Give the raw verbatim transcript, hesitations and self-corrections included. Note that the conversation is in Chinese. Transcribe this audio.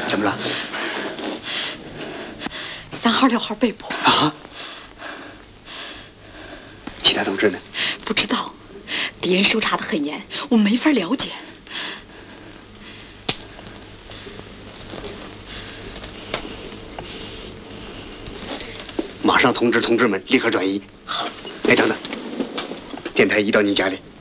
怎么了？ 三号、六号被捕啊？其他同志呢？ 不知道，敌人搜查的很严，我没法了解。 马上通知同志们立刻转移。好。哎，等等，电台移到你家里。